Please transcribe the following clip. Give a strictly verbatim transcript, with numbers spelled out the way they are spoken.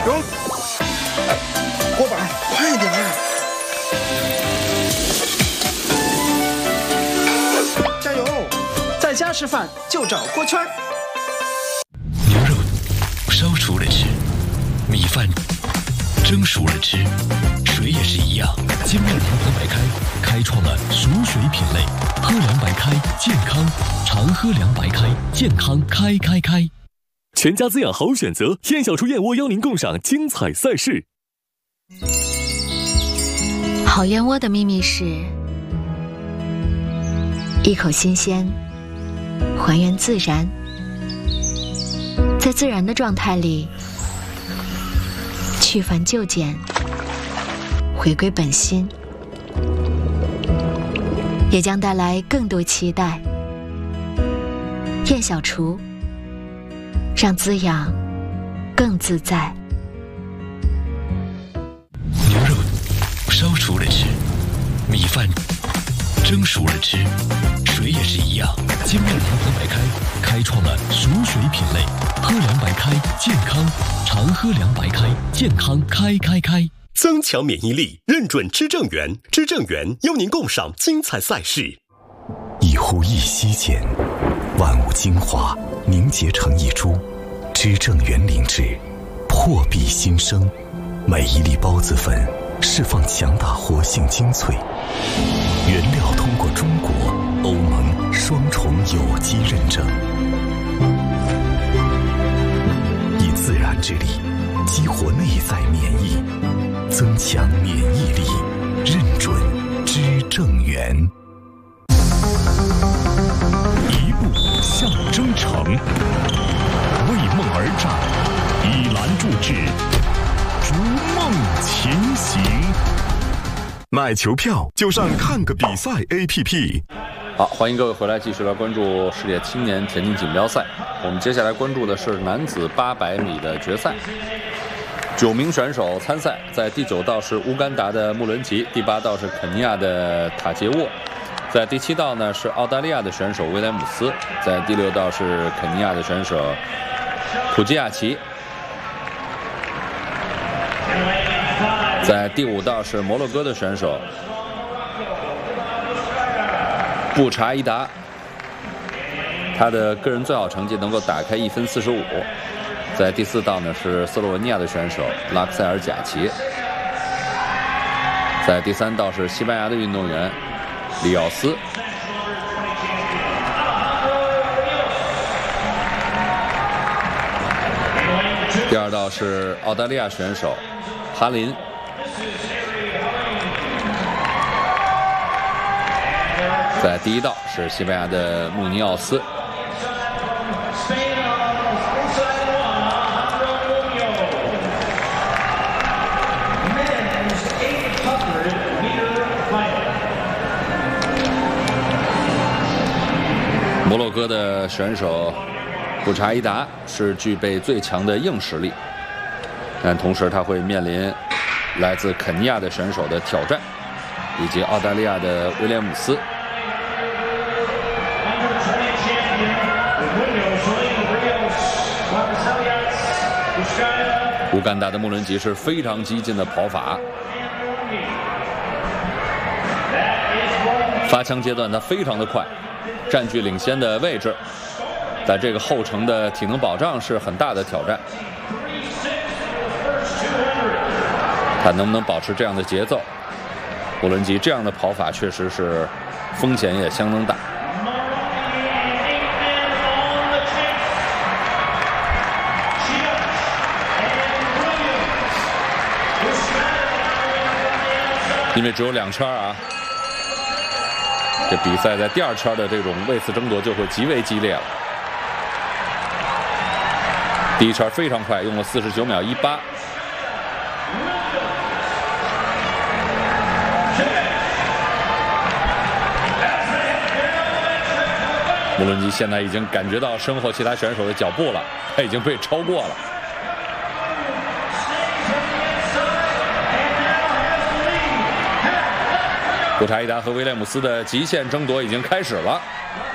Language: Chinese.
有，锅板，快点儿！加油！在家吃饭就找锅圈。 牛肉烧熟了吃，米饭蒸熟了吃，水也是一样。金麦良喝白开，开创了熟水品类。喝凉白开，健康，常喝凉白开，健康开开开。 全家滋养好选择，燕小厨燕窝邀您共赏精彩赛事。 好燕窝的秘密是一口新鲜，还原自然，在自然的状态里去繁就简，回归本心，也将带来更多期待。燕小厨，让滋养更自在。 牛肉烧熟了吃，米饭蒸熟了吃，水也是一样。金麦良喝白开，开创了熟水品类。喝凉白开，健康，常喝凉白开，健康开开开。 增强免疫力，认准知正源，知正源邀您共赏精彩赛事。 一呼一吸间，万物精华凝结成一株，知正源灵芝破壁新生，每一粒孢子粉释放强大活性精粹，原料通过中国、欧盟双重有机认证，以自然之力激活内在免疫，增强免疫力，认准知正源。 一步向征程，为梦而战，以栏筑志，逐梦前行。买球票就上看个比赛 A P P。 好，欢迎各位回来，继续来关注世界青年田径锦标赛。我们接下来关注的是男子八百米的决赛。九名选手参赛，在第九道是乌干达的穆伦吉，第八道是肯尼亚的塔杰沃，在第七道呢是澳大利亚的选手威廉姆斯，在第六道是肯尼亚的选手普基亚奇，在第五道是摩洛哥的选手布查伊达，他的个人最好成绩能够打开一分四十五。在第四道呢是斯洛文尼亚的选手拉克塞尔贾奇，在第三道是西班牙的运动员里奥斯，第二道是澳大利亚选手哈林，在第一道是西班牙的穆尼奥斯。摩洛哥的选手布查伊达是具备最强的硬实力，但同时他会面临来自肯尼亚的选手的挑战，以及澳大利亚的威廉姆斯。乌干达的穆伦吉是非常激进的跑法，发枪阶段他非常的快，占据领先的位置，在这个后程的体能保障是很大的挑战。他能不能保持这样的节奏？穆伦吉这样的跑法确实是风险也相当大。因为只有两圈啊，这比赛在第二圈的这种位次争夺就会极为激烈了。第一圈非常快，用了四十九秒一八。穆伦吉现在已经感觉到身后其他选手的脚步了，他已经被超过了。布查伊达和威廉姆斯的极限争夺已经开始了。